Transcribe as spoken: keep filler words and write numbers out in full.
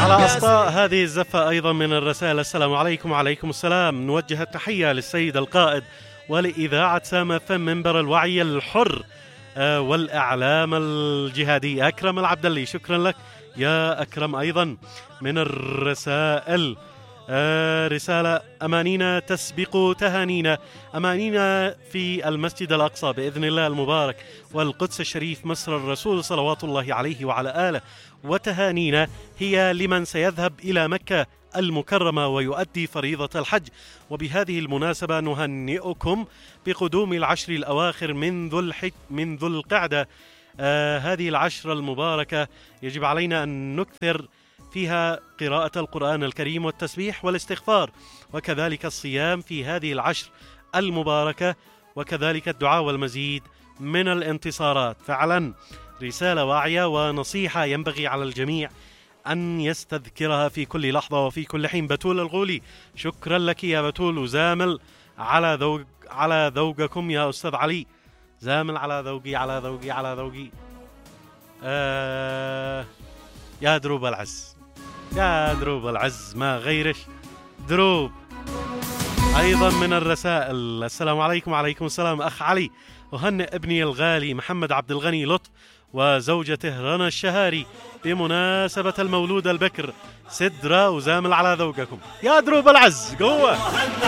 على أسطاء هذه الزفة أيضا من الرسائل. السلام عليكم. وعليكم السلام. نوجه التحية للسيد القائد ولإذاعة سام اف ام منبر الوعي الحر آه والإعلام الجهادي أكرم العبدلي. شكرا لك يا أكرم. أيضا من الرسائل آه رسالة: أمانينا تسبق تهانينا، أمانينا في المسجد الأقصى بإذن الله المبارك والقدس الشريف مصر الرسول صلوات الله عليه وعلى آله، وتهانينا هي لمن سيذهب إلى مكة المكرمة ويؤدي فريضة الحج. وبهذه المناسبة نهنئكم بقدوم العشر الأواخر من ذو الحج من ذو القعدة. آه هذه العشر المباركة يجب علينا أن نكثر فيها قراءة القرآن الكريم والتسبيح والاستغفار، وكذلك الصيام في هذه العشر المباركة، وكذلك الدعاء والمزيد من الانتصارات. فعلا رسالة واعية ونصيحة ينبغي على الجميع أن يستذكرها في كل لحظة وفي كل حين. بتول الغولي، شكرا لك يا بتول. وزامل على ذوق على ذوقكم يا أستاذ علي، زامل على ذوقي على ذوقي على ذوقي. آه يا دروب العز، يا دروب العز ما غيرش دروب. أيضا من الرسائل: السلام عليكم. وعليكم السلام أخ علي، أهنئ ابني الغالي محمد عبد الغني لطف وزوجته رنا الشهاري بمناسبة المولود البكر سدرة، وزامل على ذوقكم يا دروب العز. قوة.